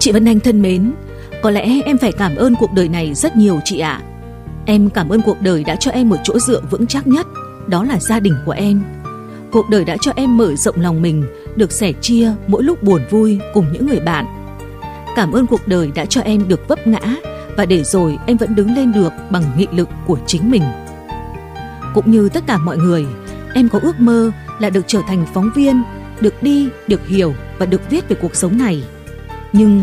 Chị Vân Anh thân mến, có lẽ em phải cảm ơn cuộc đời này rất nhiều chị ạ. Em cảm ơn cuộc đời đã cho em một chỗ dựa vững chắc nhất, đó là gia đình của em. Cuộc đời đã cho em mở rộng lòng mình, được sẻ chia mỗi lúc buồn vui cùng những người bạn. Cảm ơn cuộc đời đã cho em được vấp ngã, và để rồi em vẫn đứng lên được bằng nghị lực của chính mình. Cũng như tất cả mọi người, em có ước mơ là được trở thành phóng viên, được đi, được hiểu và được viết về cuộc sống này. Nhưng